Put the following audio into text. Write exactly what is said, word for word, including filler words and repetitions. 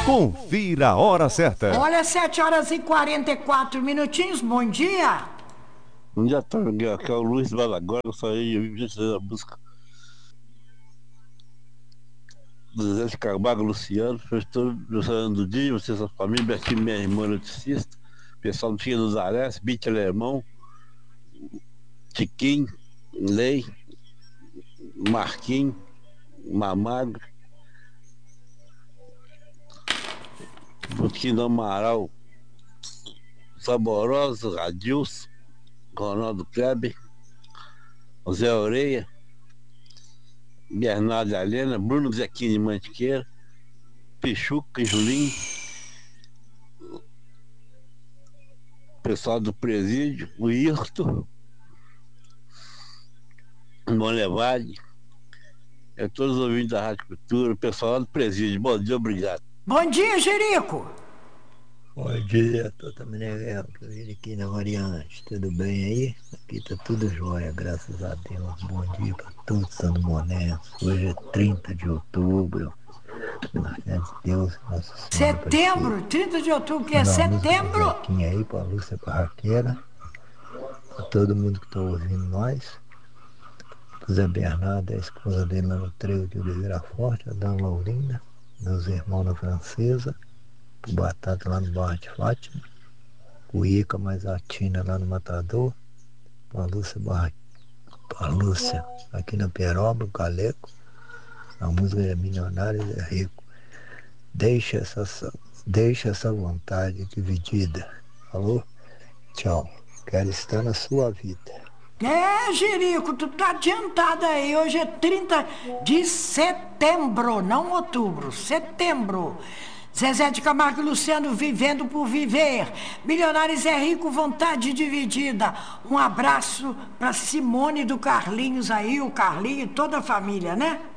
Confira a hora certa. Olha, sete horas e quarenta e quatro minutinhos, bom dia. Bom dia, Tony. Aqui é o Luiz Balagora, eu saí da música do Zé de Camargo, Luciano. Eu estou gostando do dia, vocês, sua família, aqui minha irmã noticista, pessoal do Tia dos Ares, Bite Alemão, Tiquinho, Lei, Marquinhos, Mamagro, Pouquinho do Amaral, Saboroso, Adilson, Ronaldo Kleber, Zé Oreia, Bernardo Helena, Bruno Zequinho de Mantiqueira, Pichuca, Julinho, pessoal do presídio, o Irto, Monlevade, é todos os ouvintes da Rádio Cultura, o pessoal do presídio. Bom dia, obrigado. Bom dia, Jerico. Bom dia, Tota Meneghel, que eu vim aqui na variante. Tudo bem aí? Aqui tá tudo jóia, graças a Deus. Bom dia para todos, São Monense. Hoje é trinta de outubro. Na fé de Deus, Nossa Senhora. Setembro, trinta de outubro, que é setembro? Aqui aí, para a Lúcia Barraqueira, para todo mundo que está ouvindo nós. O Zé Bernardo, a esposa dele lá no Trevo de Oliveira Forte, a Dona Laurinda, meus irmãos na Francesa, o Batata lá no Barra de Fátima, o Ica mais a Tina lá no Matador, a Lúcia Barra, a Lúcia aqui na Peroba, o Caleco, a música é Milionário é Rico. Deixa essa, deixa essa vontade dividida. Falou? Tchau. Quero estar na sua vida. É, Jerico, tu tá adiantado aí. Hoje é trinta de setembro, não outubro, setembro. Zezé de Camargo e Luciano vivendo por viver. Milionários é rico, vontade dividida. Um abraço pra Simone do Carlinhos aí, o Carlinho e toda a família, né?